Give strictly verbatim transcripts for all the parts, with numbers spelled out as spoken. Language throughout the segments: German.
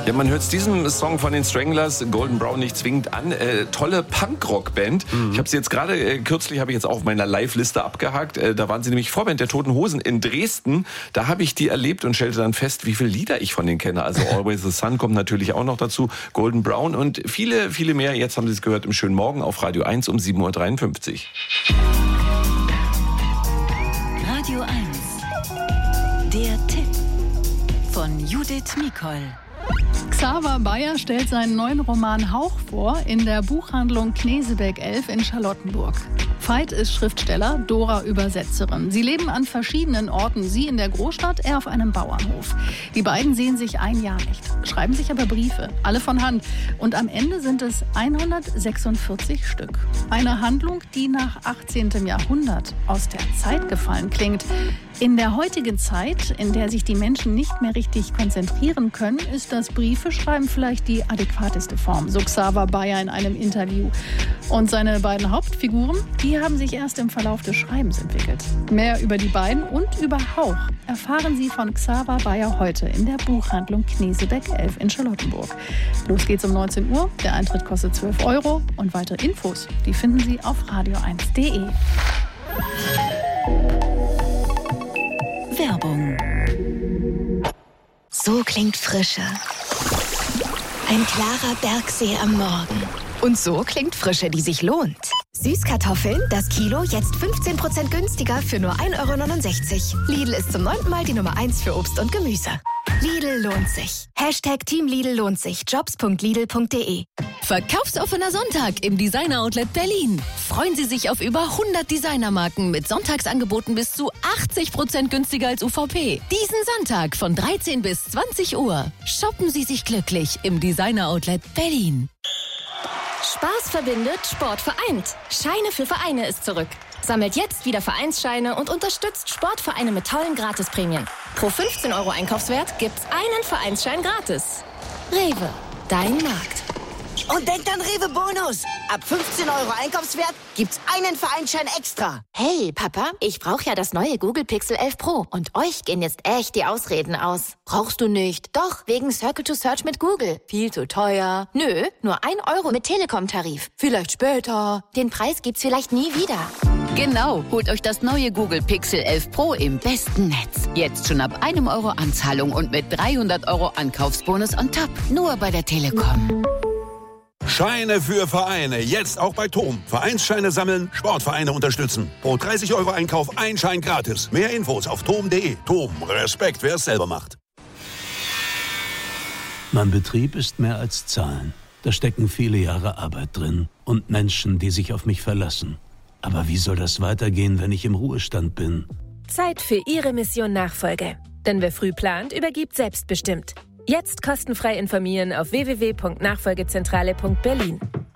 Ja, man hört diesem Song von den Stranglers, Golden Brown, nicht zwingend an. Äh, tolle Punkrock-Band. Mhm. Ich habe sie jetzt gerade, äh, kürzlich habe ich jetzt auch auf meiner Live-Liste abgehakt. Äh, da waren sie nämlich Vorband der Toten Hosen in Dresden. Da habe ich die erlebt und stellte dann fest, wie viele Lieder ich von denen kenne. Also Always the Sun kommt natürlich auch noch dazu, Golden Brown und viele, viele mehr. Jetzt haben Sie es gehört im schönen Morgen auf Radio eins um sieben Uhr dreiundfünfzig. Radio eins. Der Tipp von Judith Mikol. Xaver Bayer stellt seinen neuen Roman Hauch vor in der Buchhandlung Knesebeck elf in Charlottenburg. Veit ist Schriftsteller, Dora Übersetzerin. Sie leben an verschiedenen Orten. Sie in der Großstadt, er auf einem Bauernhof. Die beiden sehen sich ein Jahr nicht, schreiben sich aber Briefe, alle von Hand. Und am Ende sind es hundertsechsundvierzig Stück. Eine Handlung, die nach achtzehnten Jahrhundert aus der Zeit gefallen klingt. In der heutigen Zeit, in der sich die Menschen nicht mehr richtig konzentrieren können, ist das Briefeschreiben vielleicht die adäquateste Form, so Xaver Bayer in einem Interview. Und seine beiden Hauptfiguren, die haben sich erst im Verlauf des Schreibens entwickelt. Mehr über die beiden und über Hauch erfahren Sie von Xaver Bayer heute in der Buchhandlung Knesebeck elf in Charlottenburg. Los geht's um neunzehn Uhr, der Eintritt kostet zwölf Euro und weitere Infos, die finden Sie auf radio eins punkt de. Werbung. So klingt Frische. Ein klarer Bergsee am Morgen. Und so klingt Frische, die sich lohnt. Süßkartoffeln, das Kilo, jetzt fünfzehn Prozent günstiger für nur ein Euro neunundsechzig. Lidl ist zum neunten Mal die Nummer eins für Obst und Gemüse. Lidl lohnt sich. Hashtag Team Lidl lohnt sich. jobs punkt lidl punkt de. Verkaufsoffener Sonntag im Designer-Outlet Berlin. Freuen Sie sich auf über hundert Designermarken mit Sonntagsangeboten bis zu achtzig Prozent günstiger als U V P. Diesen Sonntag von dreizehn bis zwanzig Uhr. Shoppen Sie sich glücklich im Designer-Outlet Berlin. Spaß verbindet, Sport vereint. Scheine für Vereine ist zurück. Sammelt jetzt wieder Vereinsscheine und unterstützt Sportvereine mit tollen Gratisprämien. Pro fünfzehn Euro Einkaufswert gibt's einen Vereinsschein gratis. Rewe, dein Markt. Und denkt an Rewe Bonus. Ab fünfzehn Euro Einkaufswert gibt's einen Vereinsschein extra. Hey, Papa, ich brauche ja das neue Google Pixel elf Pro. Und euch gehen jetzt echt die Ausreden aus. Brauchst du nicht? Doch, wegen Circle to Search mit Google. Viel zu teuer. Nö, nur ein Euro mit Telekom-Tarif. Vielleicht später. Den Preis gibt's vielleicht nie wieder. Genau, holt euch das neue Google Pixel elf Pro im besten Netz. Jetzt schon ab einem Euro Anzahlung und mit dreihundert Euro Ankaufsbonus on top. Nur bei der Telekom. Scheine für Vereine, jetzt auch bei Tom. Vereinsscheine sammeln, Sportvereine unterstützen. Pro dreißig Euro Einkauf ein Schein gratis. Mehr Infos auf tom punkt de. Tom, Respekt, wer es selber macht. Mein Betrieb ist mehr als Zahlen. Da stecken viele Jahre Arbeit drin und Menschen, die sich auf mich verlassen. Aber wie soll das weitergehen, wenn ich im Ruhestand bin? Zeit für Ihre Mission Nachfolge. Denn wer früh plant, übergibt selbstbestimmt. Jetzt kostenfrei informieren auf w w w punkt nachfolgezentrale punkt berlin.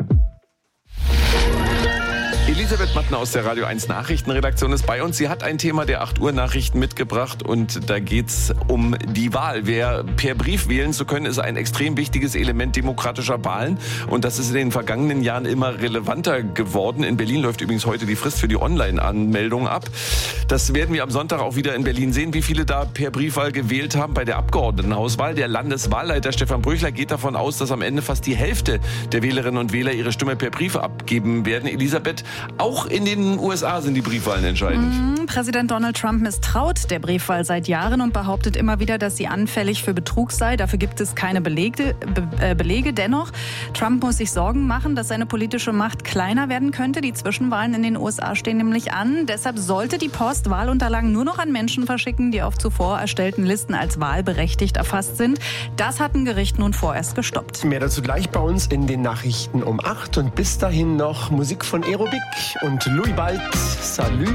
Elisabeth Mattner aus der Radio eins Nachrichtenredaktion ist bei uns. Sie hat ein Thema der acht Uhr Nachrichten mitgebracht und da geht's um die Wahl. Wer per Brief wählen zu können, ist ein extrem wichtiges Element demokratischer Wahlen und das ist in den vergangenen Jahren immer relevanter geworden. In Berlin läuft übrigens heute die Frist für die Online-Anmeldung ab. Das werden wir am Sonntag auch wieder in Berlin sehen, wie viele da per Briefwahl gewählt haben bei der Abgeordnetenhauswahl. Der Landeswahlleiter Stefan Brüchler geht davon aus, dass am Ende fast die Hälfte der Wählerinnen und Wähler ihre Stimme per Brief abgeben werden. Elisabeth, auch in den U S A sind die Briefwahlen entscheidend. Mhm. Präsident Donald Trump misstraut der Briefwahl seit Jahren und behauptet immer wieder, dass sie anfällig für Betrug sei. Dafür gibt es keine Belege. Be- äh, Belege. Dennoch, Trump muss sich Sorgen machen, dass seine politische Macht kleiner werden könnte. Die Zwischenwahlen in den U S A stehen nämlich an. Deshalb sollte die Post Wahlunterlagen nur noch an Menschen verschicken, die auf zuvor erstellten Listen als wahlberechtigt erfasst sind. Das hat ein Gericht nun vorerst gestoppt. Mehr dazu gleich bei uns in den Nachrichten um acht und bis dahin noch Musik von Aerobic und Louis Bald. Salü.